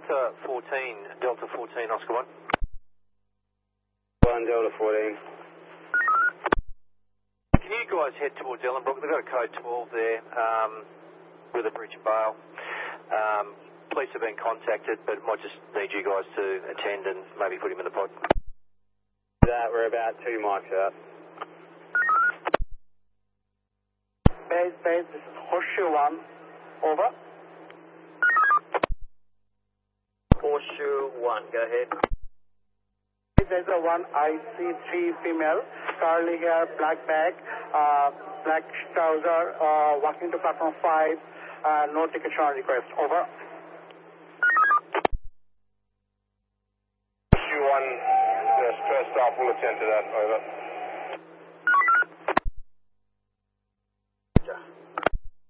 Delta 14, Oscar 1. 1 Delta 14. Can you guys head towards Ellenbrook? They've got a code 12 there with a breach of bail. Police have been contacted, but might just need you guys to attend and maybe put him in the pod. We're about 2 mics out. Base, this is Horseshoe 1. Over. Horseshoe 1, go ahead. There's a 1 IC3 female, curly hair, black bag, black trouser, walking to platform 5, no ticket charge request. Over. Horseshoe 1, stressed off, we'll attend to that. Over.